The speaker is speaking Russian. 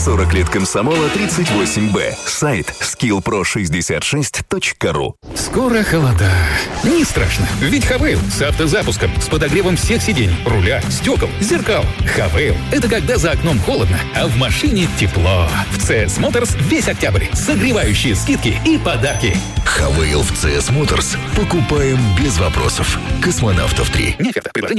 40 лет комсомола 38Б. Сайт skillpro66.ru. Скоро холода. Не страшно, ведь Хавейл с автозапуском, с подогревом всех сидений, руля, стекол, зеркал. Хавейл — это когда за окном холодно, а в машине тепло. В CS Motors весь октябрь. Согревающие скидки и подарки. Хавейл в CS Motors покупаем без вопросов. Космонавтов 3. Не оферта. Предложение